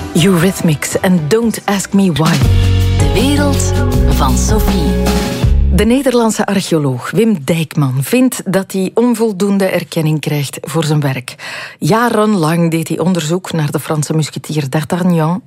Eurythmics en Don't Ask Me Why. De wereld van Sophie. De Nederlandse archeoloog Wim Dijkman vindt dat hij onvoldoende erkenning krijgt voor zijn werk. Jarenlang deed hij onderzoek naar de Franse musketier D'Artagnan.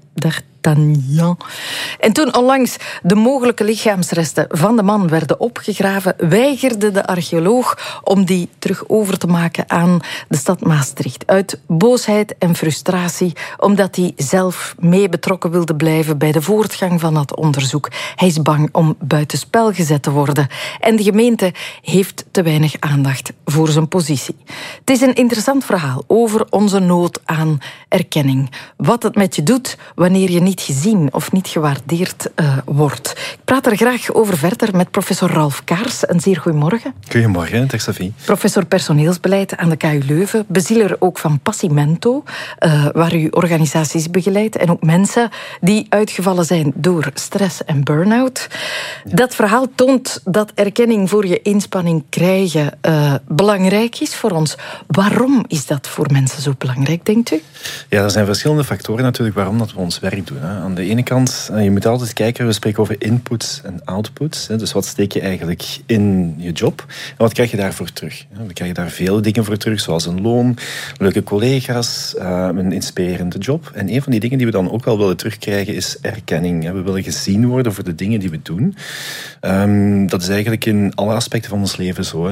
En toen onlangs de mogelijke lichaamsresten van de man werden opgegraven, weigerde de archeoloog om die terug over te maken aan de stad Maastricht. Uit boosheid en frustratie, omdat hij zelf mee betrokken wilde blijven bij de voortgang van dat onderzoek. Hij is bang om buitenspel gezet te worden. En de gemeente heeft te weinig aandacht voor zijn positie. Het is een interessant verhaal over onze nood aan erkenning. Wat het met je doet wanneer je niet gezien of niet gewaardeerd wordt. Ik praat er graag over verder met professor Ralf Kaars. Een zeer goedemorgen. Goedemorgen, dag Sophie. Professor personeelsbeleid aan de KU Leuven. Bezieler ook van Passimento, waar u organisaties begeleidt. En ook mensen die uitgevallen zijn door stress en burn-out. Ja. Dat verhaal toont dat erkenning voor je inspanning krijgen belangrijk is voor ons. Waarom is dat voor mensen zo belangrijk, denkt u? Ja, er zijn verschillende factoren natuurlijk waarom dat we ons werk doen. Aan de ene kant, je moet altijd kijken, we spreken over inputs en outputs. Dus wat steek je eigenlijk in je job en wat krijg je daarvoor terug? We krijgen daar vele dingen voor terug, zoals een loon, leuke collega's, een inspirerende job. En een van die dingen die we dan ook wel willen terugkrijgen is erkenning. We willen gezien worden voor de dingen die we doen. Dat is eigenlijk in alle aspecten van ons leven zo.